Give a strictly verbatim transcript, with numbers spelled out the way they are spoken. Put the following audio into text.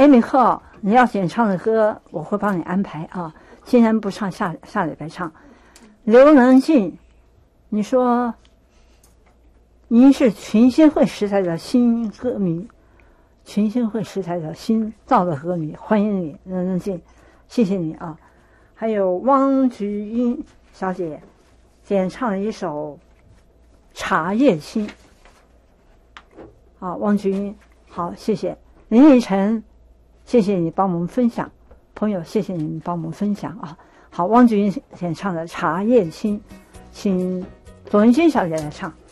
Amy 克，你要演唱的歌，我会帮你安排啊。今天不唱，下下礼拜唱。刘能静，你说您是群星会时代的新歌迷，群星会时代的新造的歌迷，欢迎你，刘能静，谢谢你啊。还有汪菊英小姐演唱了一首《茶叶青》。好，汪菊英，好，谢谢林奕晨，谢谢你帮我们分享，朋友，谢谢你们帮我们分享啊。好，汪菊英演唱的《茶叶青》，请左文君小姐来唱。